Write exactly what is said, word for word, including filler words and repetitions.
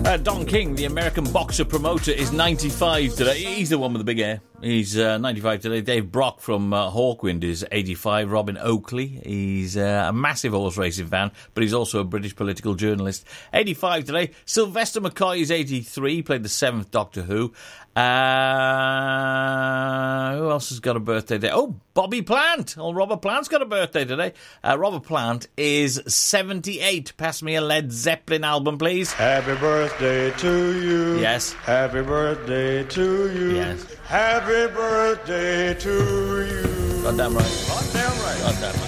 Uh, Don King, the American boxer promoter, is ninety-five today. He's the one with the big hair. He's uh, ninety-five today. Dave Brock from uh, Hawkwind is eighty-five. Robin Oakley, he's uh, a massive horse racing fan, but he's also a British political journalist. eighty-five today. Sylvester McCoy is eighty-three. He played the seventh Doctor Who. Uh, who else has got a birthday today? Oh, Bobby Plant. Oh, Robert Plant's got a birthday today. Uh, Robert Plant is seventy-eight. Pass me a Led Zeppelin album, please. Happy birthday to you. Yes. Happy birthday to you. Yes. Happy birthday to you. Goddamn right. Goddamn right. Goddamn right.